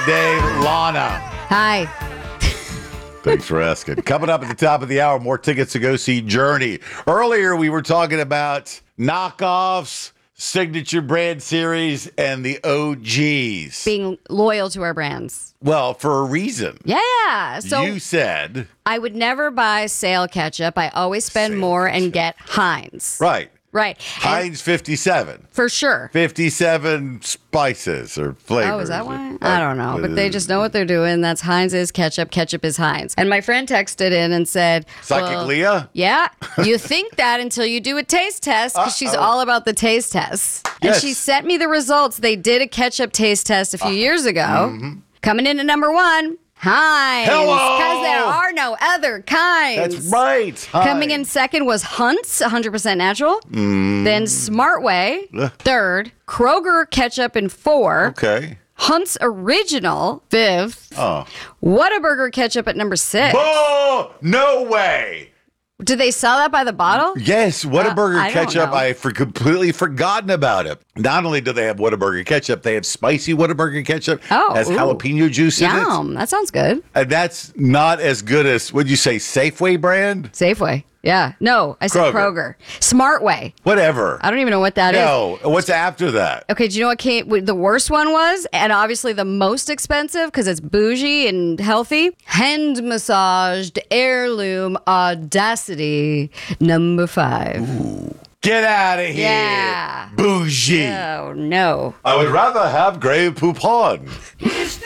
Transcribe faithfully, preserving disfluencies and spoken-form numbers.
today, Lana. Hi. Thanks for asking. Coming up at the top of the hour, more tickets to go see Journey. Earlier, we were talking about knockoffs, signature brand series, and the O Gs. Being loyal to our brands. Well, for a reason. Yeah. So you said. I would never buy sale ketchup. I always spend Sale more ketchup. and get Heinz. Right. Right. Heinz fifty-seven. For sure. fifty-seven spices or flavors. Oh, is that why? I don't know. But they just know what they're doing. That's Heinz is ketchup. Ketchup is Heinz. And my friend texted in and said, Psychic well, Leah? Yeah. You think that until you do a taste test because she's all about the taste tests. And Yes. she sent me the results. They did a ketchup taste test a few years ago. Mm-hmm. Coming in at number one, Heinz. Hello! Because there are no other kinds. That's right. Coming in Heinz. second was Hunt's, one hundred percent natural. Then Smartway, Ugh. third. Kroger ketchup in four. Okay. Hunt's Original, fifth. Oh. Whataburger ketchup at number six. Oh, no way. Did they sell that by the bottle? Yes, Whataburger Uh, I don't ketchup. know. I for completely forgotten about it. Not only do they have Whataburger ketchup, they have spicy Whataburger ketchup. Oh, has ooh. jalapeno juice in it. Yum. That sounds good. And that's not as good as, what'd you say, Safeway brand? Safeway. Yeah. No, I said Kroger. Kroger. Smartway. Whatever. I don't even know what that is. No. What's after that? Okay, do you know what came? The worst one was, and obviously the most expensive because it's bougie and healthy. Hand massaged heirloom Audacity number five. Get out of here. Yeah. Bougie. Oh no. I would rather have Grey Poupon. It's